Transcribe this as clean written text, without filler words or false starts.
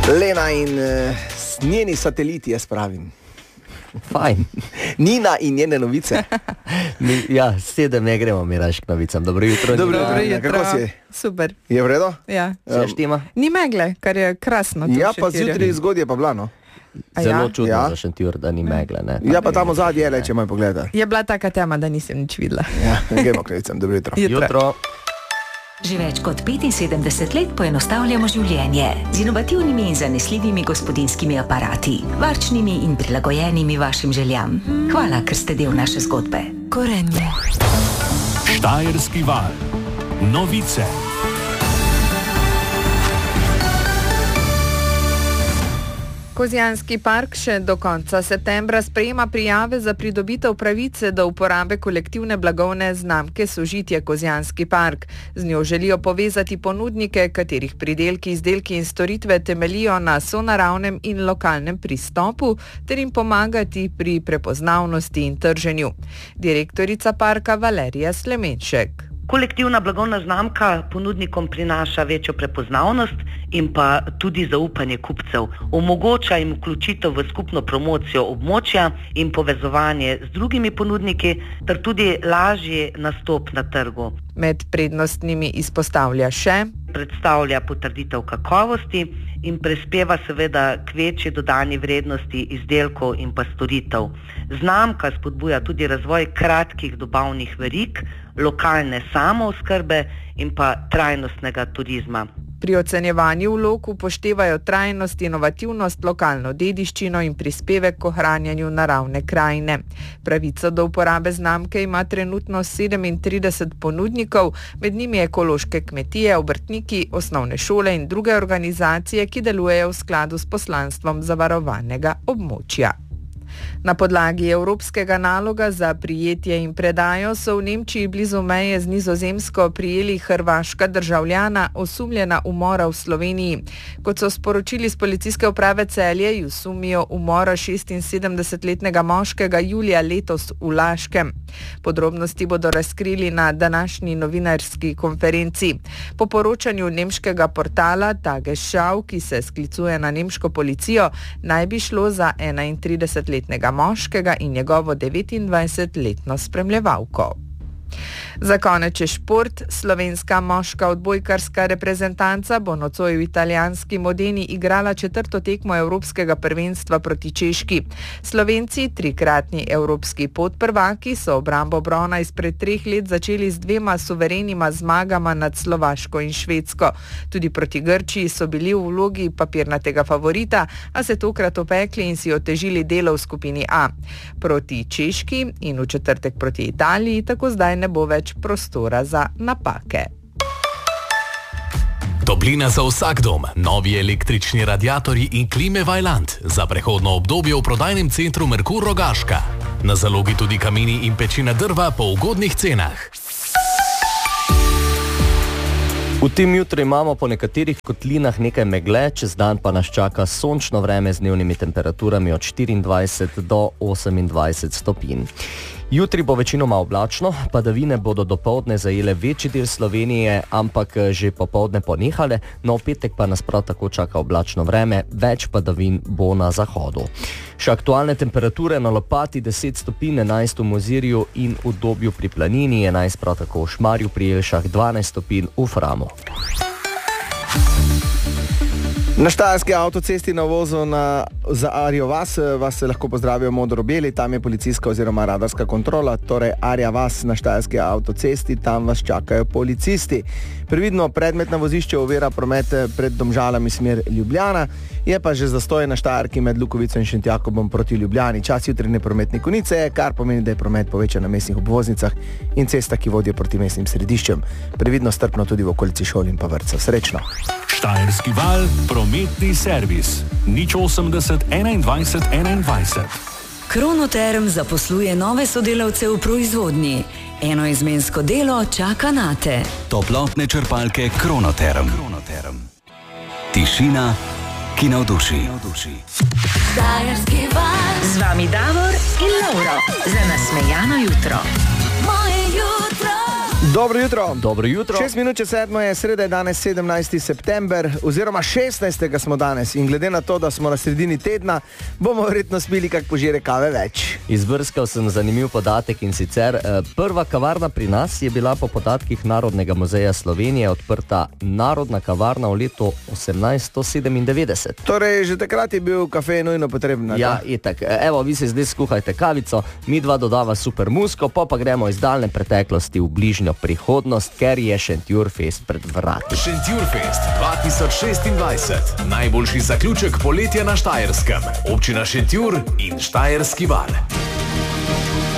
Lena in njeni sateliti, jaz pravim. Fajn. Nina in njene novice. Ja, 7 ne gremo mi raš k novicam. Dobro jutro. Dobro jutro. Kako si? Super. Je v redu? Ja. Se štima? Ni megle, kar je krasno. Ja, pa zjutraj zgodje pa bila, no. Zelo čudno za Šentjur, da ni megle, ne. Ja, pa tam ozadje je, če moj pogleda. Je bila taka tema, da nisem nič videla. Ja, gremo k novicam. Dobro jutro. Jutro. Že več kot 75 let poenostavljamo življenje z inovativnimi in zanesljivimi gospodinjskimi aparati, varčnimi in prilagojenimi vašim željam. Hvala, ker ste del naše zgodbe. Gorenje. Štajerski val. Novice. Kozjanski park še do konca septembra sprejema prijave za pridobitev pravice do uporabe kolektivne blagovne znamke Sožitje Kozjanski park. Z njo želijo povezati ponudnike, katerih pridelki, izdelki in storitve temeljijo na sonaravnem in lokalnem pristopu, ter jim pomagati pri prepoznavnosti in trženju. Direktorica parka Valerija Slemenšek. Kolektivna blagovna znamka ponudnikom prinaša večjo prepoznavnost in pa tudi zaupanje kupcev. Omogoča jim vključitev v skupno promocijo območja in povezovanje z drugimi ponudniki, ter tudi lažji nastop na trgu. Med prednostnimi izpostavlja še: predstavlja potrditev kakovosti in prispeva seveda k večji dodani vrednosti izdelkov in pa storitev. Znamka spodbuja tudi razvoj kratkih dobavnih verig, lokalne samooskrbe in pa trajnostnega turizma. Pri ocenjevanju vlog upoštevajo trajnost, inovativnost, lokalno dediščino in prispevek k ohranjanju naravne krajine. Pravico do uporabe znamke ima trenutno 37 ponudnikov, med njimi ekološke kmetije, obrtniki, osnovne šole in druge organizacije, ki delujejo v skladu s poslanstvom zavarovanega območja. Na podlagi evropskega naloga za prijetje in predajo so v Nemčiji blizu meje z Nizozemsko prijeli hrvaška državljana osumljena umora v Sloveniji. Kot so sporočili z policijske uprave Celje, ju sumijo umora 76-letnega moškega julija letos v Laškem. Podrobnosti bodo razkrili na današnji novinarski konferenci. Po poročanju nemškega portala Tagesschau, ki se sklicuje na nemško policijo, naj bi šlo za 31-letnega moškega in njegovo 29-letno spremljevalko. Za konec še šport. Slovenska moška odbojkarska reprezentanca bo nocoj v italijanski Modeni igrala 4. tekmo Evropskega prvenstva proti Češki. Slovenci, 3-kratni evropski podprvaki, so obrambo brona izpred 3 let začeli z 2 suverenima zmagama nad Slovaško in Švedsko. Tudi proti Grčiji so bili v vlogi papirnatega favorita, a se tokrat opekli in si otežili delo v skupini A. Proti Češki in v četrtek proti Italiji tako zdaj ne bo več prostora za napake. Toplina za vsak dom, novi električni radiatorji in klime Vaillant za prehodno obdobje v prodajnem centru Merkur Rogaška. Na zalogi tudi kamini in pečina drva po ugodnih cenah. V tem jutru imamo po nekaterih kotlinah nekaj megle, čez dan pa nas čaka sončno vreme z dnevnimi temperaturami od 24 do 28 stopinj. Jutri bo večinoma oblačno, padavine bodo dopoldne zajele večji del Slovenije, ampak že popoldne ponehale, no v petek pa nas prav tako čaka oblačno vreme, več padavin bo na zahodu. Še aktualne temperature na Lopati 10 stopinj, 11 v Mozirju in v Dobju pri Planini, 11 prav tako v Šmarju pri Jelšah, 12 stopinj v Framu. Na štajerski avtocesti na uvozu za Arjo vas se lahko pozdravijo modro-beli, tam je policijska oziroma radarska kontrola, torej Arja vas na štajerski avtocesti, tam vas čakajo policisti. Previdno predmetno vozišče ovira promet pred Domžalami smer Ljubljana, je pa že zastoj na Štajerki med Lukovico in Šentjakobom proti Ljubljani. Čas jutrajne prometne konice, kar pomeni, da je promet povečan na mestnih obvoznicah in cesta, ki vodijo proti mestnim središčem. Previdno strpno tudi v okolici šol in pa vrtcev. Srečno! Štajerski val, prometni servis. 080 21 21. Kronoterm zaposluje nove sodelavce v proizvodnji. Enoizmensko delo čaka nate. Toplotne črpalke Kronoterm. Tišina, ki navduši. Štajerski val. Z vami Davor in Lauro. Za nasmejano jutro. Moje jutro. Dobro jutro. Dobro jutro. 6 minut čez 7 je sreda, danes 17. september, oziroma 16. smo danes in glede na to, da smo na sredini tedna, bomo verjetno spili kak požirek kave več. Izbrskal sem zanimiv podatek in sicer prva kavarna pri nas je bila po podatkih Narodnega muzeja Slovenije odprta Narodna kavarna v letu 1897. Torej, že takrat je bil kafe nujno potreben. Ja, itak. Evo, vi se zdaj skuhajte kavico, mi dva dodava super musko, pa gremo iz daljne preteklosti v bližnjo prihodnost, ker je Šentjurfest pred vrati. Šentjurfest 2026. Najboljši zaključek poletja na Štajerskem. Občina Šentjur in Štajerski val.